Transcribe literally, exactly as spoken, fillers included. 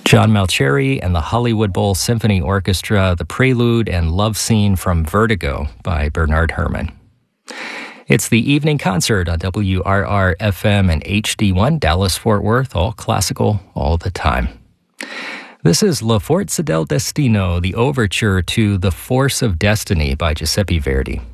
John Malcheri and the Hollywood Bowl Symphony Orchestra, the Prelude and Love Scene from Vertigo by Bernard Herrmann. It's the evening concert on W R R F M and H D one, Dallas-Fort Worth, all classical, all the time. This is La Forza del Destino, the overture to The Force of Destiny by Giuseppe Verdi.